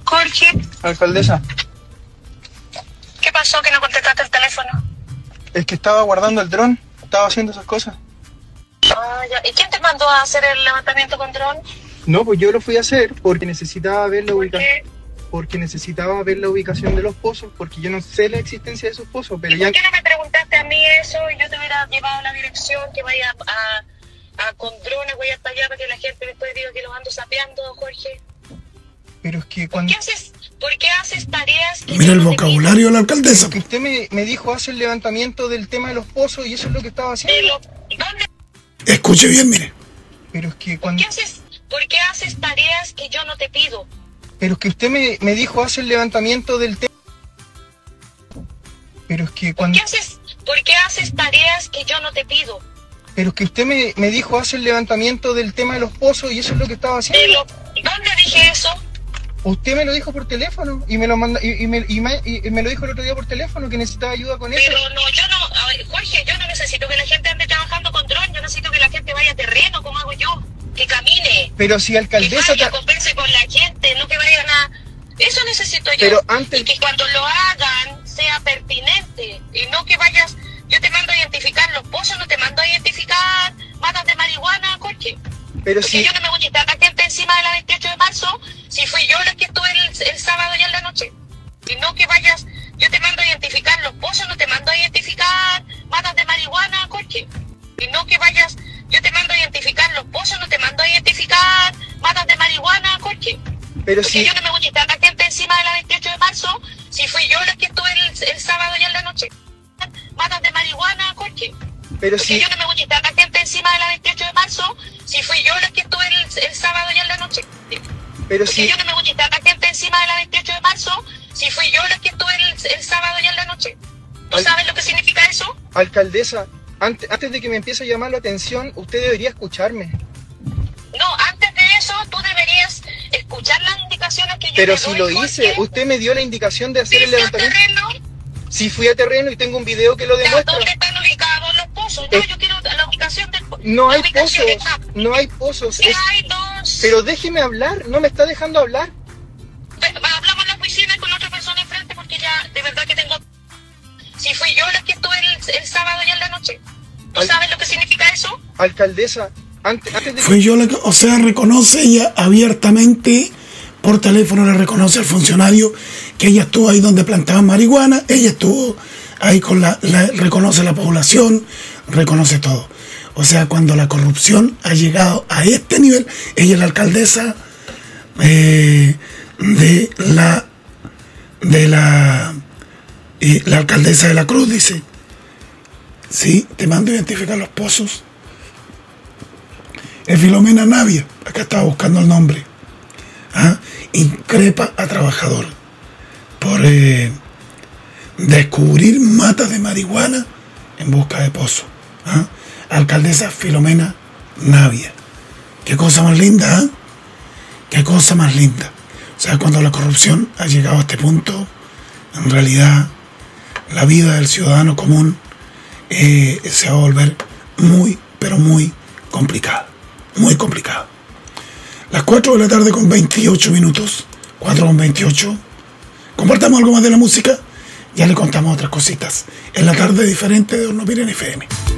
Jorge, Alcaldesa, ¿qué pasó que no contestaste el teléfono? es que estaba guardando el dron, estaba haciendo esas cosas. Ah, ya. ¿Y quién te mandó a hacer el levantamiento con dron? No, pues yo lo fui a hacer porque necesitaba ver la ¿Por ubicación. qué? Porque necesitaba ver la ubicación de los pozos, porque yo no sé la existencia de esos pozos, pero ¿Y ya... por qué no me preguntaste a mí eso y yo te hubiera llevado a la dirección que vaya a con drones, voy hasta allá para que la gente después diga que los ando sapeando, Jorge? Pero es que ¿Por cuando... qué haces tareas que Mira yo el no te pido? vocabulario de la alcaldesa. Porque usted me dijo hacer el levantamiento del tema de los pozos y eso es lo que estaba haciendo. ¿Dónde? Escuche bien, mire. Pero es que cuando... ¿Por qué haces tareas que yo no te pido? Pero es que usted me dijo hacer el levantamiento del tema... Pero es que cuando... ¿Por qué haces tareas que yo no te pido? Pero es que usted me dijo hacer el levantamiento del tema de los pozos y eso es lo que estaba haciendo. ¿Dónde dije eso? Usted me lo dijo por teléfono y me lo manda y me lo dijo el otro día por teléfono que necesitaba ayuda con eso. Pero no, yo no, a ver, Jorge, yo no necesito que la gente ande trabajando con dron, yo necesito que la gente vaya a terreno, como hago yo, que camine, Pero si que alcaldesa... vaya, converse con la gente, no que vayan a... Eso necesito yo. Pero antes... Y que cuando lo hagan sea pertinente, y no que vayas... Yo te mando a identificar los pozos, no te mando a identificar matas de marihuana, Jorge. Pero Porque si... yo no me voy a quitar la gente encima de la 28 de marzo si fui yo la que estuve el sábado ya en la noche. Y no que vayas, yo te mando a identificar los pozos, no te mando a identificar matas de marihuana, Jorge. Y no que vayas, yo te mando a identificar los pozos, no te mando a identificar matas de marihuana, Jorge. Pero Porque si... yo no me voy a quitar la gente encima de la 28 de marzo si fui yo la que estuve el sábado ya en la noche. Matas de marihuana, Jorge. Pero Porque si... yo no me voy a quitar la gente encima de la 28 de marzo si fui yo la que estuve el sábado ya en la noche. Pero Porque si... yo no me voy a quitar la gente encima de la 28 de marzo si fui yo la que estuve el sábado ya en la noche. ¿Tú sabes lo que significa eso? Alcaldesa, antes de que me empiece a llamar la atención, usted debería escucharme. No, antes de eso tú deberías escuchar las indicaciones que yo Pero te si doy, lo Jorge. hice, usted me dio la indicación de hacer el ¿Fuiste al levantamiento. terreno? Si fui a terreno y tengo un video que lo Ya, demuestra. ¿dónde están ubicados los pozos? No, yo quiero la ubicación del pozo. No La hay ubicación pozos, está. no hay pozos. Sí hay dos. Pero déjeme hablar, no me está dejando hablar. Hablamos en la oficina con otra persona enfrente porque ya, de verdad que tengo... Si fui yo la que estuve el sábado ya en la noche. ¿Tú sabes lo que significa eso? Alcaldesa, antes de que... Fue yo la que, o sea, reconoce ella abiertamente, por teléfono le reconoce al funcionario que ella estuvo ahí donde plantaban marihuana, ella estuvo ahí con reconoce la población, reconoce todo. O sea, cuando la corrupción ha llegado a este nivel, ella es la alcaldesa la alcaldesa de la Cruz, dice. Sí, te mando a identificar los pozos. Es Filomena Navia, acá estaba buscando el nombre. Increpa a trabajador por descubrir matas de marihuana en busca de pozos. Alcaldesa Filomena Navia. Qué cosa más linda, qué cosa más linda. O sea, cuando la corrupción ha llegado a este punto, en realidad la vida del ciudadano común se va a volver muy, pero muy complicada. Muy complicada. Las 4 de la tarde con 28 minutos. 4 con 28. Compartamos algo más de la música. Ya le contamos otras cositas. En la tarde diferente de Hornopiren FM.